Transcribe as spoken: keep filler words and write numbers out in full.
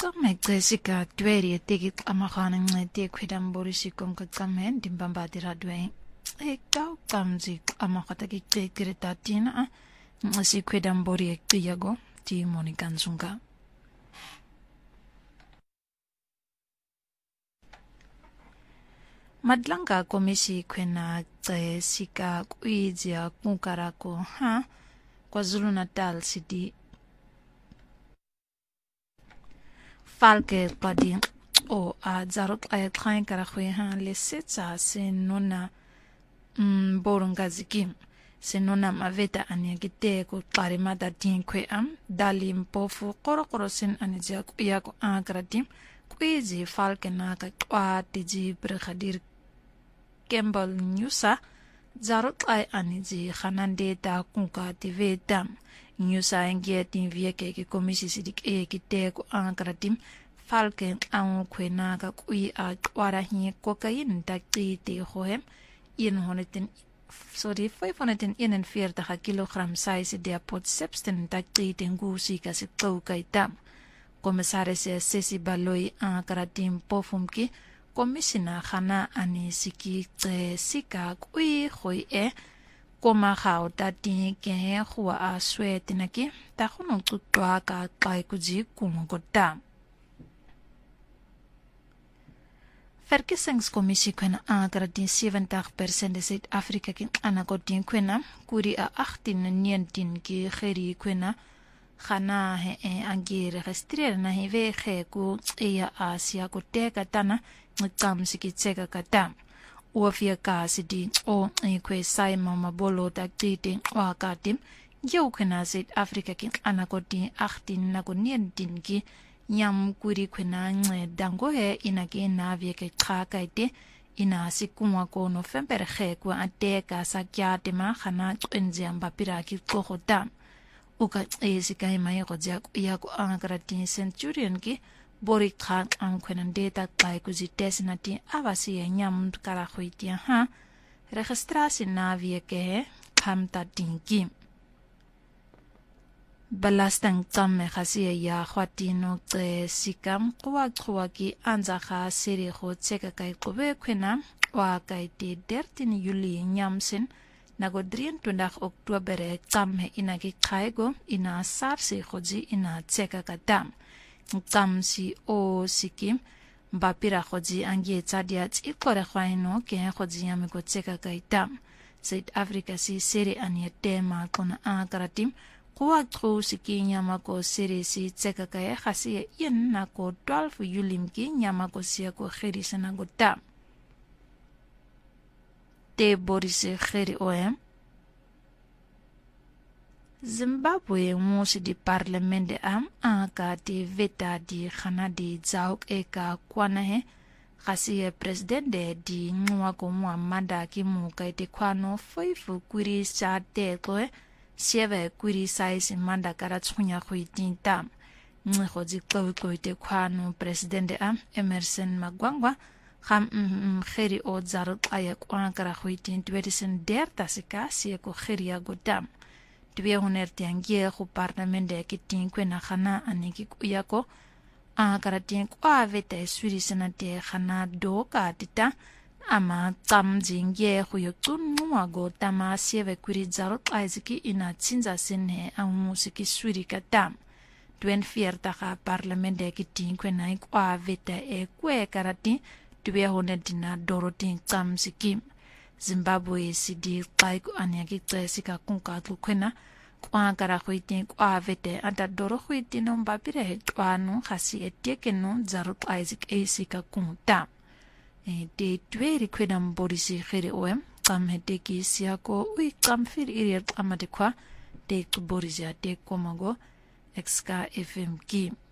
Jessica Dweri Digit Amahan de Quidam Borisicum Kamen, Dimbambadi Radway. A cow comes Amakataki Gretatina, si Quidam Bori Tiago, Ti Monicanzunga. Madlanga komisi kwena Jessica Quizia Kunkarako, ha? KwaZulu Natal City. Falke padi o a zarok ay train karakwe han le setsa se nona mm borongaziki se nona maveta anyagite ko parimada dinkwe am dali mpofu korokoro sen anizia kuyako agradim kwizi falke naka kwa tiji brigadir Kembal Nyusa zarok ay anizi khanande ta kunka tiveta Nyusa engia tin vieke ki komisi sidik e ki te ko ankratim falken an kwena ka kui a kwara hi kokain ta ti te hohem in honetin sorry five hundred eenenveertig kilogram size de pot sepsten ta ti tengu sika se kaukaita commissaris Sesi Baloi ankratim pofumki komisina khana ani siki tse sika kui khoi e Koma gao tati ke hua a swetinaki ta khono tutwa ka kai kuji kumogota. Verkiesingscommissie kwena agra die seventig percent de Zuid-Afrika kin anagodin kwena kuri a achttien negentien ki geri kwena gana he e angi registreer na he wege ku eya Asia ko teka tana ngam sikitseka kata. Uafia kasidi o ikwe sai mama bolo taktiti wa katim yau kwena Zuid-Afrika kin anakoti achttien na ko negentien ki nyam kuri kwena nge dango he inake na vieke trakaite ina sikuma ko November he kwa ateka sakyate ma khana twenzi ambapira ki kohota uka esika mai ko jak ya ko angrati centurion ki borik khan ang kwena data kai ku jitesinati avasi nyam kara khoitia ha registrasi na vieke khamta tinki Balastang tsamme khasiya ya khwatino tse sikam kwa kwa ki anza kha siri kho tseka kai kobe kwena wa kai ti dertin yuli nyamsin nagodrien tundak Oktober tsamme ina ki khaigo ina sarsi khoji ina tseka katam tsamsi o sikim bapira khoji angie tsadia tsikore khwaino ke khoji yami ko tseka kai tam South Africa si siri ania tema kona akratim Kwa tro siki nyama ko siri si tseka kaya khasi yen na ko twelve yulim ki nyama ko siya ko khiri sana gota. Te borisi khiri oem. Zimbabwe musi di parlement am aka di veta di khana di zauk eka kwana he khasi presidente di ngwa ko Muhammad ki mu kaite kwano foifu kuri sa te ko Sieve kuri size manda kara tsunya khuitin tam ngkhoji koite kwano president am Emerson Magwangwa kham kheri o zaruk ayak on kara khuitin twedisen derta sika sie ko kheria godam twe honerti angie khu parliament de kitin kwena khana aniki kuyako a kara tin kwa vete suri senate khana do ka tita ama tam jinge huyo tunwa go tama sieve kuri zarot aiziki ina tsinza sinhe amusiki suri katam twen fierta ka parlament de kitin kwena ikwa veta e kwe karati twe honedina dorotin tam sikim Zimbabwe sidi kaiku anyaki tsesika kunka kwena kwa kara khuitin kwa vete anta doro khuitin mbapire twanu khasi etekeno zarot aizik esika kunta de tweri kwedam borisi khere oem kam hete ki siako ui kam fir irier amadekwa de borisia de komago xk fm ki